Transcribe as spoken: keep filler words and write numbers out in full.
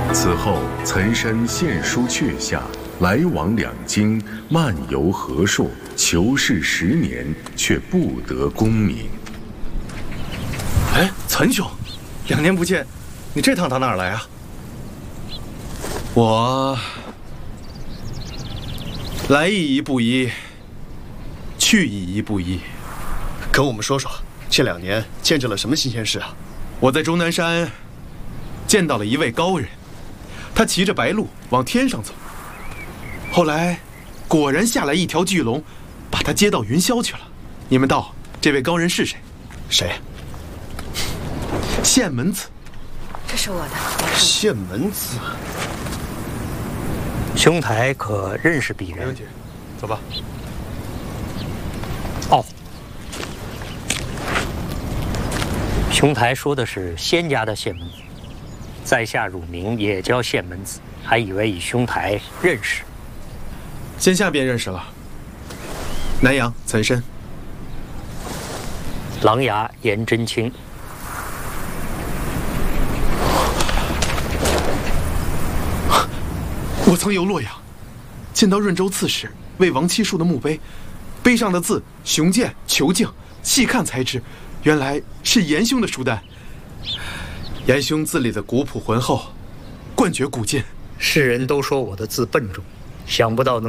此后，岑参献书阙下，来往两京，漫游河朔，求是十年，却不得功名。 哎，岑兄，两年不见，你这趟打哪儿来啊？我来意一不一，去意一不一。 跟我们说说，这两年见证了什么新鲜事啊？ 我在终南山见到了一位高人，他骑着白鹿往天上走，后来果然下来一条巨龙，把他接到云霄去了。你们道这位高人是谁？ 谁？ 县门子。 这是我的。 县门子。 兄台可认识鄙人？ 没问题，走吧。 哦，兄台说的是仙家的县门子，在下乳名也叫县门子，还以为与兄台认识。 先下便认识了。南阳岑参， 琅琊颜真卿。 我曾游洛阳，见到润州刺史为王七树的墓碑，碑上的字雄健遒劲，细看才知，原来是严兄的书单。严兄字里的古朴浑厚，冠绝古今。 世人都说我的字笨重，想不到能